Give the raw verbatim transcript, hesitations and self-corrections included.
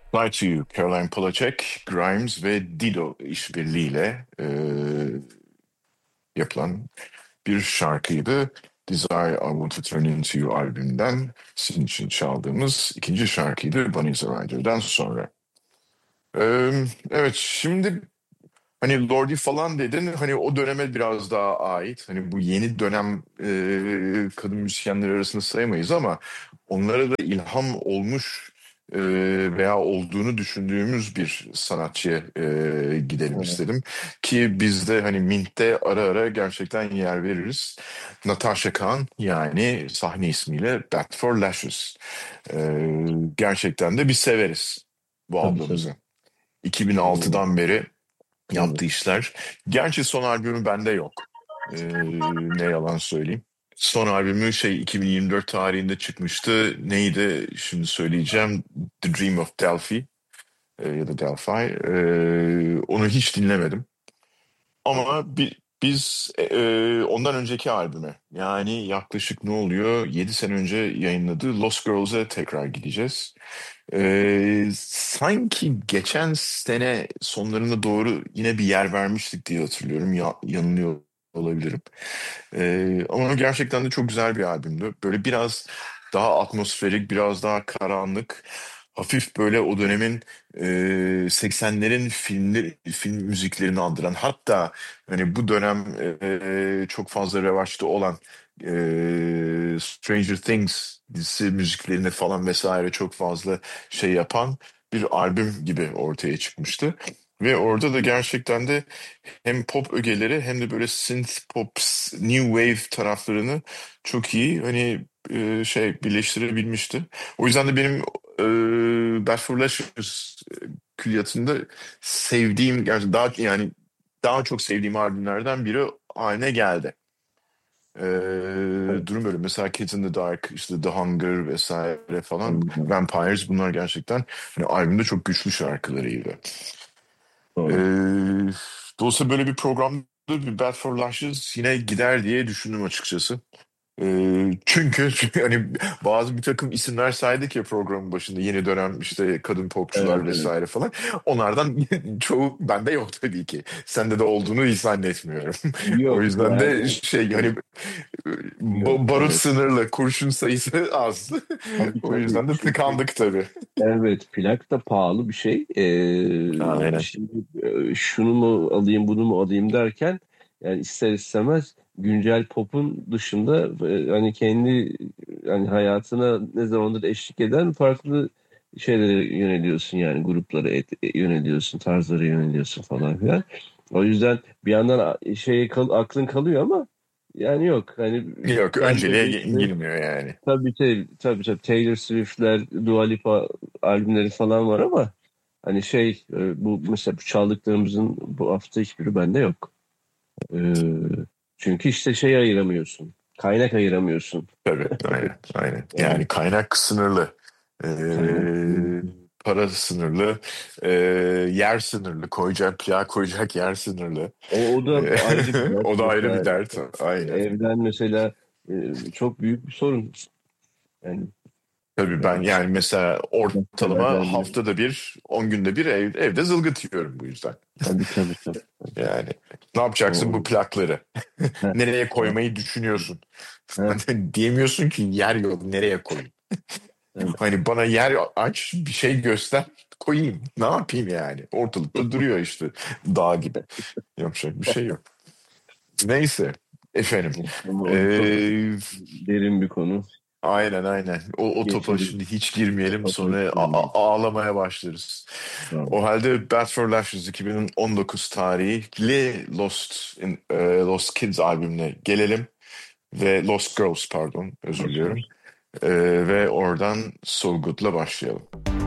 Fly to You, Caroline Polachek, Grimes ve Dido işbirliğiyle e, yapılan bir şarkıydı. Desire I Want to Turn Into You albümünden sizin için çaldığımız ikinci şarkıydı Bunny Rider'dan sonra. E, evet, şimdi hani Lordi falan dedin, hani o döneme biraz daha ait. Hani bu yeni dönem e, kadın müzisyenler arasında sayamayız ama onlara da ilham olmuş e, veya olduğunu düşündüğümüz bir sanatçıya e, gidelim Evet. istedim. Ki biz de hani Mint'te ara ara gerçekten yer veririz. Natasha Khan, yani sahne ismiyle Bat for Lashes. E, gerçekten de biz severiz bu Tabii tabii. ablamızı. Ee, iki bin altıdan beri evet. yaptığı işler. Gerçi son albümü bende yok. Ee, ne yalan söyleyeyim. Son albümü şey iki bin yirmi dört tarihinde çıkmıştı. Neydi? Şimdi söyleyeceğim. The Dream of Delphi e, ya da Delphi. Ee, onu hiç dinlemedim. Ama bi- biz e, e, ondan önceki albüme, yani yaklaşık ne oluyor? Yedi sene önce yayınladığı Lost Girls'e tekrar gideceğiz. Ee, sanki geçen sene sonlarına doğru yine bir yer vermiştik diye hatırlıyorum. Ya, yanılıyor olabilirim. Ee, ama gerçekten de çok güzel bir albümdü. Böyle biraz daha atmosferik, biraz daha karanlık. Hafif böyle o dönemin e, seksenlerin filmleri, film müziklerini andıran. Hatta hani bu dönem e, çok fazla revaçta olan e, Stranger Things dizisi müziklerini falan vesaire çok fazla şey yapan bir albüm gibi ortaya çıkmıştı. Ve orada da gerçekten de hem pop ögeleri hem de böyle synth pop, new wave taraflarını çok iyi hani e, şey birleştirebilmişti. O yüzden de benim e, Bad for Lashes külliyatında sevdiğim, gerçi daha yani daha çok sevdiğim albümlerden biri haline geldi. Ee, Evet. durum böyle. Mesela Kids in the Dark, işte The Hunger vesaire falan. Anladım. Vampires, bunlar gerçekten hani albümde çok güçlü şarkılarıydı. Doğru. Ee, dolayısıyla böyle bir programda bir Bad for Lashes yine gider diye düşündüm açıkçası. Ee, çünkü hani bazı bir takım isimler saydık ya programın başında, yeni dönem işte kadın Evet popçular evet. vesaire falan. Onlardan çoğu bende yok tabii ki. Sende de olduğunu hiç zannetmiyorum. O Yok yüzden de yani şey e, hani yok ba- barut evet. sınırlı, kurşun sayısı az. Tabii O tabii. yüzden de Çünkü tıkandık tabii. evet, plak da pahalı bir şey. Ee, Aynen. şimdi e, şunu mu alayım bunu mu alayım derken yani ister istemez güncel popun dışında e, hani kendi yani hayatına ne zamandır eşlik eden farklı şeylere yöneliyorsun, yani gruplara et- e, yöneliyorsun, tarzlara yöneliyorsun falan filan. O yüzden bir yandan a- şeye kal, aklın kalıyor ama yani yok hani Yok, gelme önceliğe ge- geçme. girmiyor yani. Tabii tabii, tabii tabii Taylor Swift'ler, Dua Lipa albümleri falan var ama hani şey e, bu mesela bu çaldıklarımızın bu hafta hiçbiri bende yok. E, çünkü işte şey ayıramıyorsun. Kaynak ayıramıyorsun. Tabii, aynen, aynen. Yani Yani kaynak sınırlı, kaynak. ee, para sınırlı, ee, yer sınırlı, koyacak plak koyacak yer sınırlı. O, o Ee, da ayrı bir dert o da ayrı bir mesela. dert, aynen. Evden mesela e, çok büyük bir sorun. Yani Tabii ben e, yani mesela ortalama severler bilir. haftada bir, on günde bir ev, evde zılgıt yiyorum bu yüzden. Tabii tabii tabii. Yani ne yapacaksın O, bu plakları? heh, Nereye o, koymayı düşünüyorsun? heh, Diyemiyorsun ki yer yok, nereye koyayım? evet. Hani bana yer aç, bir şey göster, koyayım. Ne yapayım yani? Ortalıkta duruyor işte, dağ gibi. Yapacak bir şey yok. Neyse efendim. Ama o çok Ee, derin bir konu. aynen aynen. O, o topa Geçelim. şimdi hiç girmeyelim, sonra a- Kapatmayalım. a- ağlamaya başlarız. Tamam. O halde Bad for Lashes iki bin on dokuz tarihli Lost in, e, Lost Kids albümüne gelelim. Ve Lost Girls, pardon, özür Nasıl diliyorum. olsun? Ee, ve oradan So Good'la başlayalım.